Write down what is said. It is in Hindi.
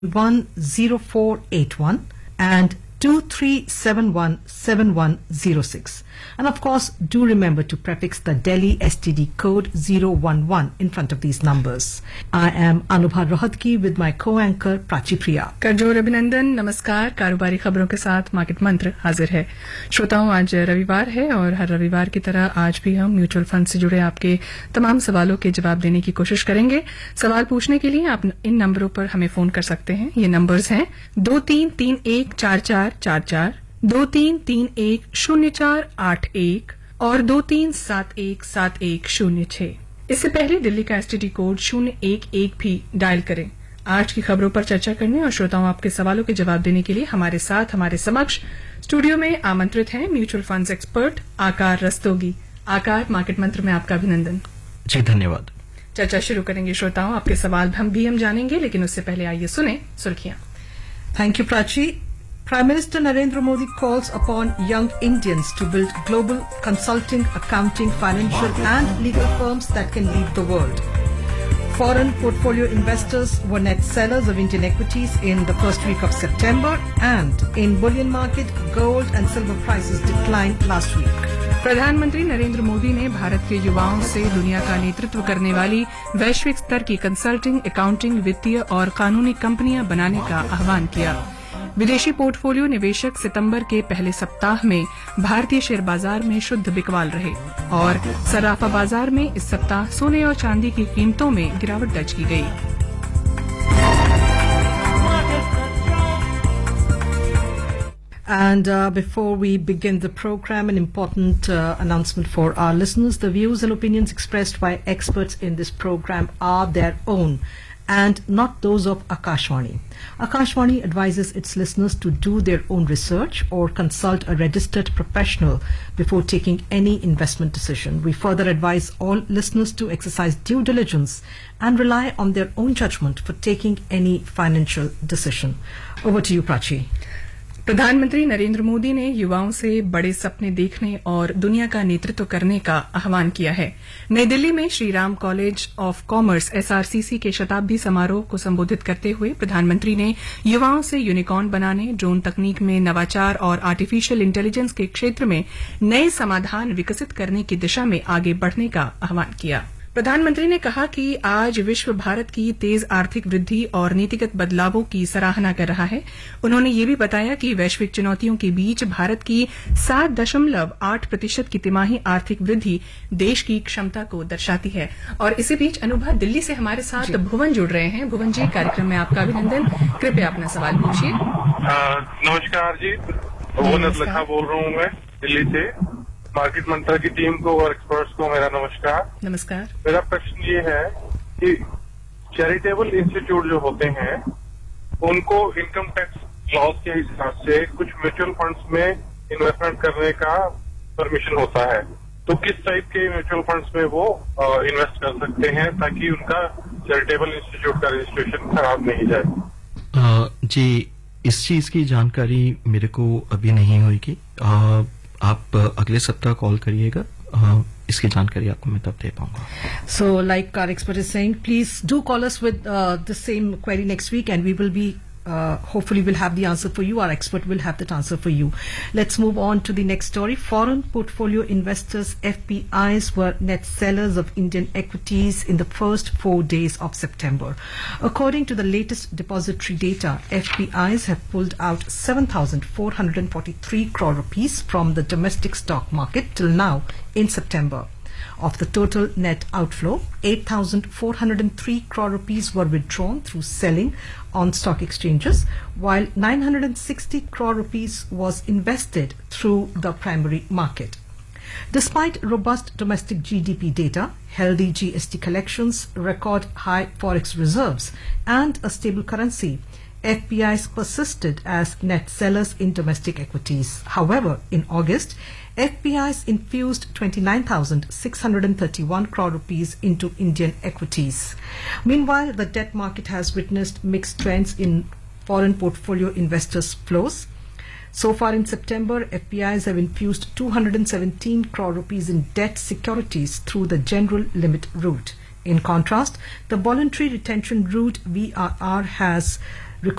10481 and 23717106. And of course, do remember to prefix the Delhi STD code 011 in front of these numbers. I am Anubha Rohatgi with my co-anchor Prachi Priya. करजोर अभिनंदन, नमस्कार। कारोबारी खबरों के साथ मार्केट मंत्र हाजिर है। श्रोताओं, आज रविवार है और हर रविवार की तरह आज भी हम म्यूचुअल फंड से जुड़े आपके तमाम सवालों के जवाब देने की कोशिश करेंगे। सवाल पूछने के लिए आप इन नंबरों पर हमें फोन कर सकते हैं। ये नंबर्स हैं 23314444, 23310481 और 23717106। इससे पहले दिल्ली का एसटीडी कोड 011 भी डायल करें। आज की खबरों पर चर्चा करने और श्रोताओं आपके सवालों के जवाब देने के लिए हमारे साथ हमारे समक्ष स्टूडियो में आमंत्रित हैं म्यूचुअल फंड्स एक्सपर्ट आकार रस्तोगी। आकार, मार्केट मंत्र में आपका अभिनंदन। जी धन्यवाद। चर्चा शुरू करेंगे श्रोताओं, आपके सवाल हम जानेंगे, लेकिन उससे पहले आइए सुने सुर्खियां। Thank you, Prachi. Prime Minister Narendra Modi calls upon young Indians to build global consulting, accounting, financial and legal firms that can lead the world. Foreign portfolio investors were net sellers of Indian equities in the first week of September, and in bullion market, gold and silver prices declined last week. प्रधानमंत्री नरेंद्र मोदी ने भारत के युवाओं से दुनिया का नेतृत्व करने वाली वैश्विक स्तर की कंसल्टिंग, अकाउंटिंग, वित्तीय और कानूनी कंपनियां बनाने का आह्वान किया। विदेशी पोर्टफोलियो निवेशक सितंबर के पहले सप्ताह में भारतीय शेयर बाजार में शुद्ध बिकवाल रहे और सराफा बाजार में इस सप्ताह सोने और चांदी की कीमतों में गिरावट दर्ज की गई। And before we begin the program, an important announcement for our listeners. The views and opinions expressed by experts in this program are their own and not those of Akashvani. Akashvani advises its listeners to do their own research or consult a registered professional before taking any investment decision. We further advise all listeners to exercise due diligence and rely on their own judgment for taking any financial decision. Over to you, Prachi. प्रधानमंत्री नरेंद्र मोदी ने युवाओं से बड़े सपने देखने और दुनिया का नेतृत्व करने का आह्वान किया है। नई दिल्ली में Shri Ram college of commerce SRCC के शताब्दी समारोह को संबोधित करते हुए प्रधानमंत्री ने युवाओं से यूनिकॉर्न बनाने, ड्रोन तकनीक में नवाचार और आर्टिफिशियल इंटेलिजेंस के क्षेत्र में नए समाधान विकसित करने की दिशा में आगे बढ़ने का आह्वान किया। प्रधानमंत्री ने कहा कि आज विश्व भारत की तेज आर्थिक वृद्धि और नीतिगत बदलावों की सराहना कर रहा है। उन्होंने ये भी बताया कि वैश्विक चुनौतियों के बीच भारत की 7.8% की तिमाही आर्थिक वृद्धि देश की क्षमता को दर्शाती है। और इसी बीच अनुभव दिल्ली से हमारे साथ भुवन जुड़ रहे हैं। भुवन जी, कार्यक्रम में आपका अभिनंदन। कृपया अपना सवाल पूछिए। नमस्कार जी, भुवन लखा बोल रहा हूँ मैं दिल्ली से। मार्केट मंत्र की टीम को और एक्सपर्ट्स को मेरा नमस्कार। नमस्कार। मेरा प्रश्न ये है कि चैरिटेबल इंस्टीट्यूट जो होते हैं उनको इनकम टैक्स लॉज के हिसाब से कुछ म्यूचुअल फंड्स में इन्वेस्टमेंट करने का परमिशन होता है, तो किस टाइप के म्यूचुअल फंड्स में वो इन्वेस्ट कर सकते हैं ताकि उनका चैरिटेबल इंस्टीट्यूट का रजिस्ट्रेशन खराब नहीं जाए? जी, इस चीज की जानकारी मेरे को अभी नहीं होगी। आप अगले सप्ताह कॉल करिएगा, इसकी जानकारी आपको मैं तब दे पाऊंगा। So, like our expert is saying, please do call us with the same query next week, and we will be hopefully we'll have the answer for you. Our expert will have that answer for you. Let's move on to the next story. Foreign portfolio investors (FPIs) were net sellers of Indian equities in the first 4 days of September. According to the latest depository data, FPIs have pulled out 7,443 crore rupees from the domestic stock market till now in September. Of the total net outflow, 8,403 crore rupees were withdrawn through selling on stock exchanges, while 960 crore rupees was invested through the primary market. Despite robust domestic GDP data, healthy GST collections, record high forex reserves, and a stable currency, FPIs persisted as net sellers in domestic equities. However, in August, FPIs infused 29,631 crore rupees into Indian equities. Meanwhile, the debt market has witnessed mixed trends in foreign portfolio investors' flows. So far in September, FPIs have infused 217 crore rupees in debt securities through the general limit route. In contrast, the voluntary retention route VRR has